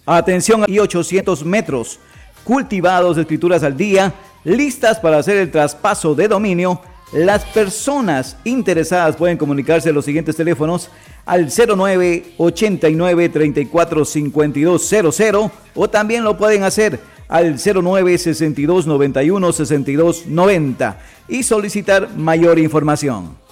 Atención, y 800 metros cultivados, escrituras al día, listas para hacer el traspaso de dominio. Las personas interesadas pueden comunicarse a los siguientes teléfonos al 0989-345200 o también lo pueden hacer al 0962916290 y solicitar mayor información.